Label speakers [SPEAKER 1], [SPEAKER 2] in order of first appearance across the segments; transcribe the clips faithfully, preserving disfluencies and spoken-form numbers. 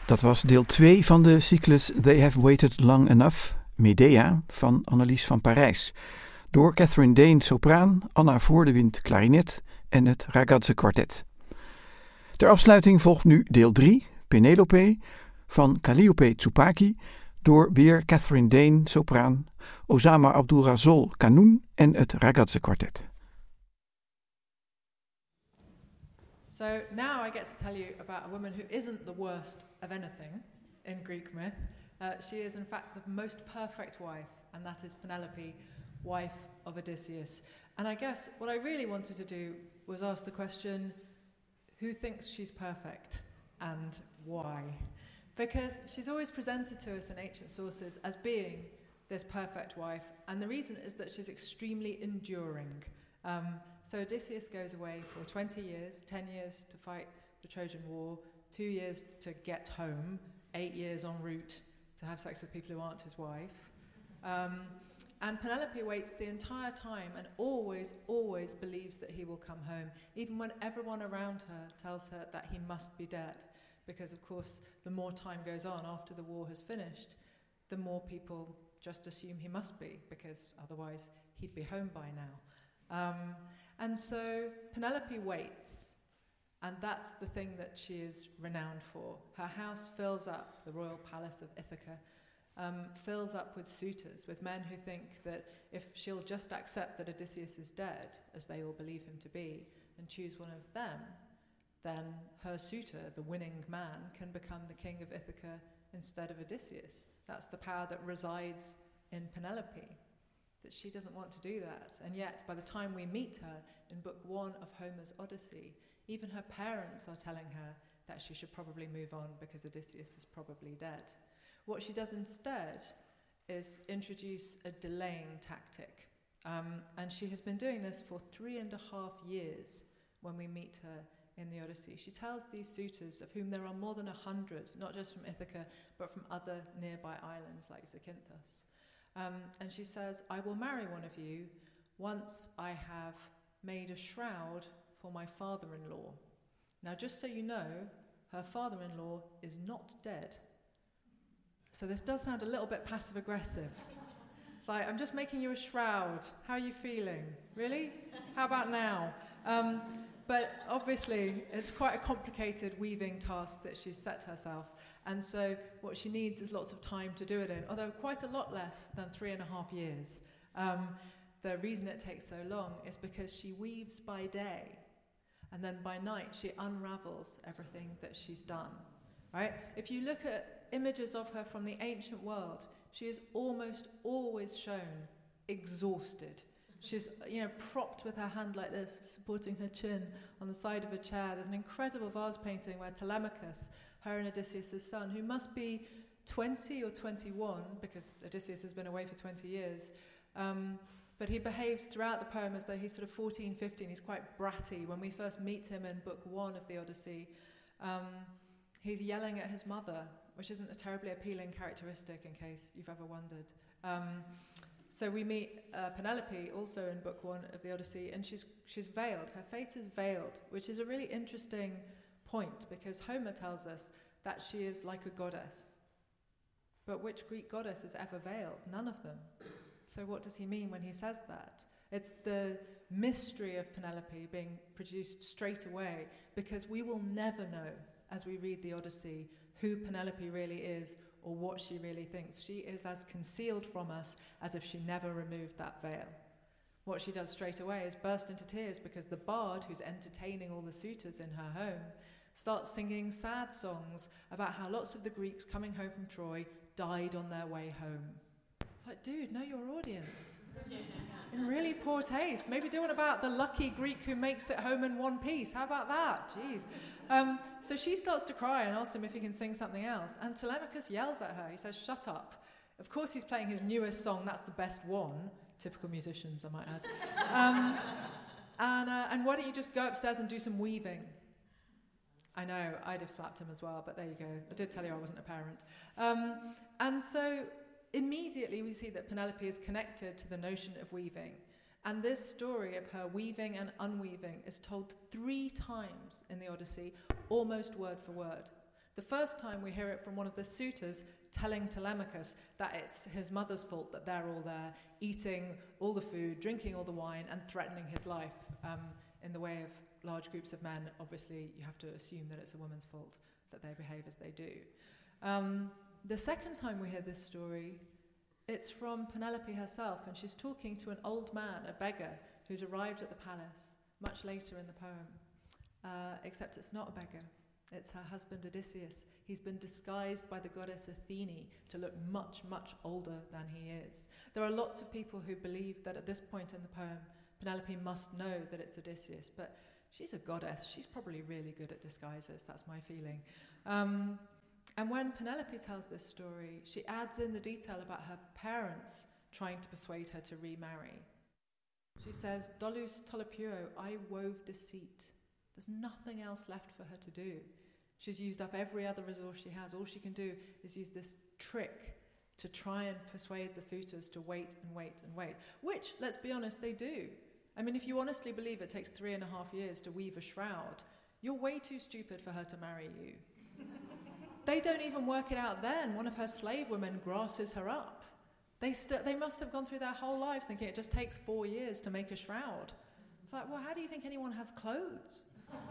[SPEAKER 1] Dat was deel twee van de cyclus They Have Waited Long Enough, Medea, van Annelies van Parijs. Door Catherine Dane sopraan, Anna Voordewind klarinet en het Ragazze kwartet. Ter afsluiting volgt nu deel drie, Penelope, van Calliope Tsupaki, door weer Catherine Dane sopraan, Osama Abdulrazol kanoen en het Ragazze kwartet.
[SPEAKER 2] So now I get to tell you about a woman who isn't the worst of anything in Greek myth. Uh, she is in fact the most perfect wife, and that is Penelope, wife of Odysseus. And I guess what I really wanted to do was ask the question, who thinks she's perfect and why? Because she's always presented to us in ancient sources as being this perfect wife, and the reason is that she's extremely enduring. Um, so Odysseus goes away for twenty years, ten years to fight the Trojan War, two years to get home, eight years en route to have sex with people who aren't his wife. Um, and Penelope waits the entire time and always, always believes that he will come home, even when everyone around her tells her that he must be dead. Because, of course, the more time goes on after the war has finished, the more people just assume he must be, because otherwise he'd be home by now. Um, and so Penelope waits, and that's the thing that she is renowned for. Her house fills up, the royal palace of Ithaca, um, fills up with suitors, with men who think that if she'll just accept that Odysseus is dead, as they all believe him to be, and choose one of them, then her suitor, the winning man, can become the king of Ithaca instead of Odysseus. That's the power that resides in Penelope, that she doesn't want to do that. And yet, by the time we meet her in book one of Homer's Odyssey, even her parents are telling her that she should probably move on because Odysseus is probably dead. What she does instead is introduce a delaying tactic. Um, and she has been doing this for three and a half years when we meet her in the Odyssey. She tells these suitors, of whom there are more than a hundred, not just from Ithaca, but from other nearby islands like Zakynthos. Um, and she says, I will marry one of you once I have made a shroud for my father-in-law. Now, just so you know, her father-in-law is not dead. So this does sound a little bit passive-aggressive. It's like, I'm just making you a shroud. How are you feeling? Really? How about now? Um, but obviously, it's quite a complicated weaving task that she's set herself. And so what she needs is lots of time to do it in, although quite a lot less than three and a half years. Um, the reason it takes so long is because she weaves by day, and then by night she unravels everything that she's done. Right? If you look at images of her from the ancient world, she is almost always shown exhausted. She's, you know, propped with her hand like this, supporting her chin on the side of a chair. There's an incredible vase painting where Telemachus, her and Odysseus' son, who must be twenty or twenty-one, because Odysseus has been away for twenty years, um, but he behaves throughout the poem as though he's sort of fourteen, fifteen. He's quite bratty. When we first meet him in book one of the Odyssey, um, he's yelling at his mother, which isn't a terribly appealing characteristic, in case you've ever wondered. Um, so we meet uh, Penelope also in book one of the Odyssey, and she's she's veiled. Her face is veiled, which is a really interesting point, because Homer tells us that she is like a goddess. But which Greek goddess is ever veiled? None of them. So what does he mean when he says that? It's the mystery of Penelope being produced straight away, because we will never know, as we read the Odyssey, who Penelope really is or what she really thinks. She is as concealed from us as if she never removed that veil. What she does straight away is burst into tears, because the bard, who's entertaining all the suitors in her home, starts singing sad songs about how lots of the Greeks coming home from Troy died on their way home. It's like, dude, know your audience. It's in really poor taste. Maybe do one about the lucky Greek who makes it home in one piece. How about that? Jeez. Um, so she starts to cry and asks him if he can sing something else. And Telemachus yells at her. He says, shut up. Of course he's playing his newest song. That's the best one. Typical musicians, I might add. Um, and, uh, and why don't you just go upstairs and do some weaving? I know, I'd have slapped him as well, but there you go. I did tell you I wasn't a parent. Um, and so immediately we see that Penelope is connected to the notion of weaving. And this story of her weaving and unweaving is told three times in the Odyssey, almost word for word. The first time we hear it from one of the suitors telling Telemachus that it's his mother's fault that they're all there, eating all the food, drinking all the wine, and threatening his life. Um, in the way of large groups of men, obviously you have to assume that it's a woman's fault that they behave as they do. Um, the second time we hear this story, it's from Penelope herself, and she's talking to an old man, a beggar, who's arrived at the palace much later in the poem. Uh, except it's not a beggar. It's her husband Odysseus. He's been disguised by the goddess Athene to look much, much older than he is. There are lots of people who believe that at this point in the poem, Penelope must know that it's Odysseus, but she's a goddess. She's probably really good at disguises. That's my feeling. Um, and when Penelope tells this story, she adds in the detail about her parents trying to persuade her to remarry. She says, "Dolus tolopeuo, I wove deceit." There's nothing else left for her to do. She's used up every other resource she has. All she can do is use this trick to try and persuade the suitors to wait and wait and wait, which, let's be honest, they do. I mean, if you honestly believe it takes three and a half years to weave a shroud, you're way too stupid for her to marry you. They don't even work it out then. One of her slave women grasses her up. They, st- they must have gone through their whole lives thinking it just takes four years to make a shroud. It's like, well, how do you think anyone has clothes?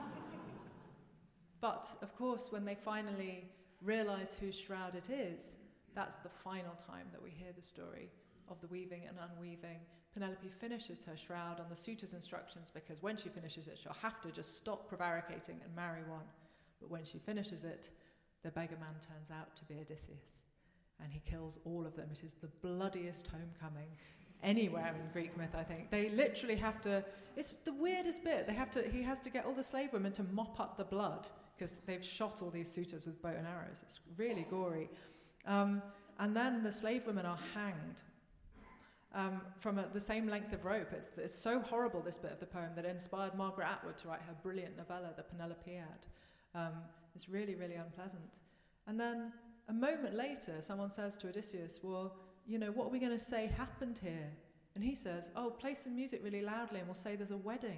[SPEAKER 2] But, of course, when they finally realise whose shroud it is, that's the final time that we hear the story of the weaving and unweaving. Penelope finishes her shroud on the suitor's instructions, because when she finishes it, she'll have to just stop prevaricating and marry one. But when she finishes it, the beggar man turns out to be Odysseus, and he kills all of them. It is the bloodiest homecoming anywhere in Greek myth, I think. They literally have to, it's the weirdest bit, they have to, he has to get all the slave women to mop up the blood, because they've shot all these suitors with bow and arrows. It's really gory. Um, and then the slave women are hanged um, from a, the same length of rope. It's, it's so horrible, this bit of the poem, that it inspired Margaret Atwood to write her brilliant novella, The Penelopiad. Um, it's really, really unpleasant. And then a moment later, someone says to Odysseus, well, you know, what are we going to say happened here? And he says, oh, play some music really loudly and we'll say there's a wedding.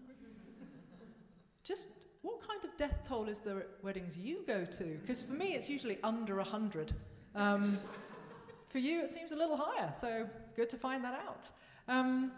[SPEAKER 2] Just what kind of death toll is there at weddings you go to? Because for me, it's usually under one hundred. Um, for you, it seems a little higher, so good to find that out. Um,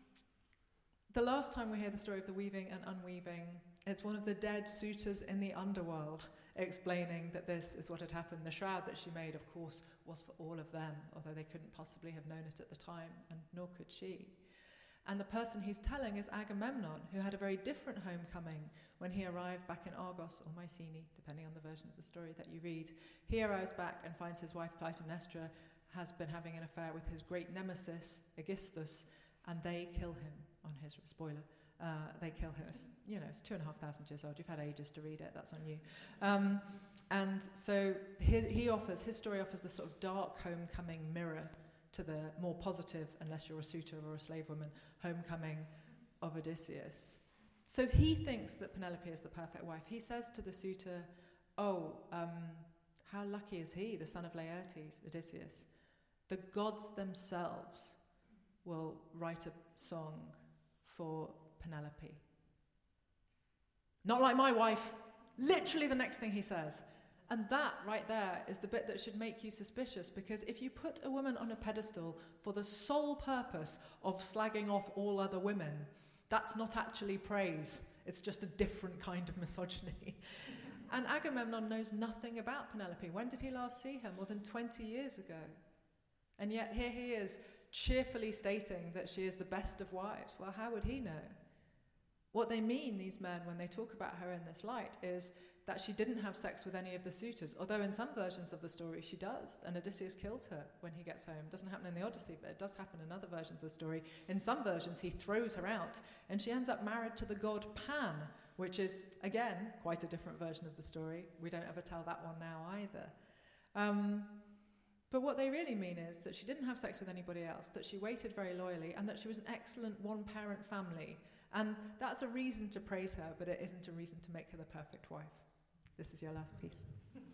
[SPEAKER 2] the last time we hear the story of the weaving and unweaving, it's one of the dead suitors in the underworld explaining that this is what had happened. The shroud that she made, of course, was for all of them, although they couldn't possibly have known it at the time, and nor could she. And the person he's telling is Agamemnon, who had a very different homecoming when he arrived back in Argos or Mycenae, depending on the version of the story that you read. He arrives back and finds his wife Clytemnestra has been having an affair with his great nemesis, Aegisthus, and they kill him on his, spoiler, uh, they kill him. It's, you know, it's two and a half thousand years old. You've had ages to read it. That's on you. Um, and so he, he offers, his story offers the sort of dark homecoming mirror to the more positive, unless you're a suitor or a slave woman, homecoming of Odysseus. So he thinks that Penelope is the perfect wife. He says to the suitor, oh, um, how lucky is he, the son of Laertes, Odysseus. The gods themselves will write a song for Penelope. Not like my wife. Literally the next thing he says. And that right there is the bit that should make you suspicious, because if you put a woman on a pedestal for the sole purpose of slagging off all other women, that's not actually praise. It's just a different kind of misogyny. And Agamemnon knows nothing about Penelope. When did he last see her? More than twenty years ago. And yet here he is cheerfully stating that she is the best of wives. Well, how would he know? What they mean, these men, when they talk about her in this light, is that she didn't have sex with any of the suitors, although in some versions of the story she does, and Odysseus kills her when he gets home. It doesn't happen in the Odyssey, but it does happen in other versions of the story. In some versions, he throws her out, and she ends up married to the god Pan, which is, again, quite a different version of the story. We don't ever tell that one now either. Um, but what they really mean is that she didn't have sex with anybody else, that she waited very loyally, and that she was an excellent one-parent family. And that's a reason to praise her, but it isn't a reason to make her the perfect wife. This is your last piece.